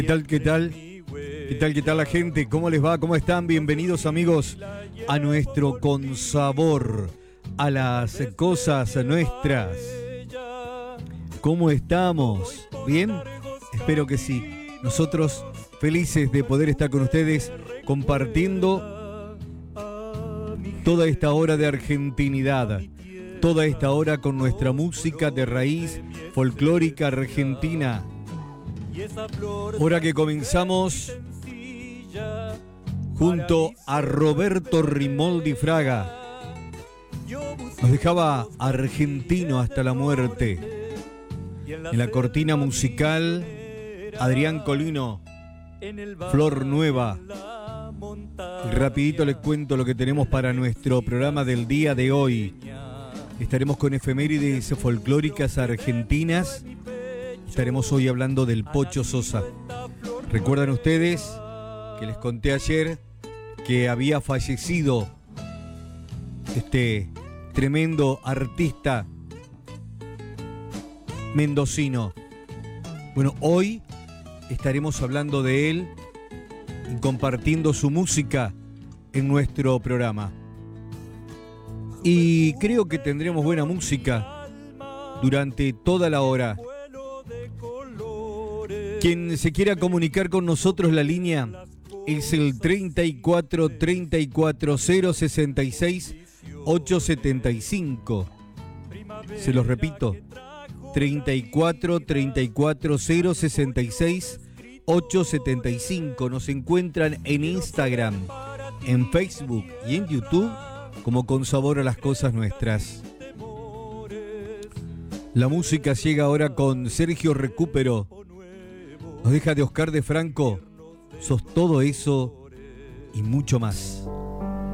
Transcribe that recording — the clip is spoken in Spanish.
¿Qué tal? ¿Qué tal? ¿Qué tal? ¿Qué tal la gente? ¿Cómo les va? ¿Cómo están? Bienvenidos amigos a nuestro Con Sabor, a las cosas nuestras. ¿Cómo estamos? ¿Bien? Espero que sí. Nosotros felices de poder estar con ustedes compartiendo toda esta hora de argentinidad, toda esta hora con nuestra música de raíz folclórica argentina. Hora que comenzamos junto a Roberto Rimoldi Fraga. Nos dejaba argentino hasta la muerte. En la cortina musical, Adrián Colino, Flor Nueva. Y rapidito les cuento lo que tenemos para nuestro programa del día de hoy. Estaremos con efemérides folclóricas argentinas. Estaremos hoy hablando del Pocho Sosa. ¿Recuerdan ustedes que les conté ayer que había fallecido este tremendo artista mendocino? Bueno, hoy estaremos hablando de él y compartiendo su música en nuestro programa. Y creo que tendremos buena música durante toda la hora. Quien se quiera comunicar con nosotros, la línea es el 34 34 066 875. Se los repito, 34 34 066 875. Nos encuentran en Instagram, en Facebook y en YouTube como Con Sabor a las Cosas Nuestras. La música llega ahora con Sergio Recupero. Nos deja de Oscar de Franco, Sos todo eso y mucho más.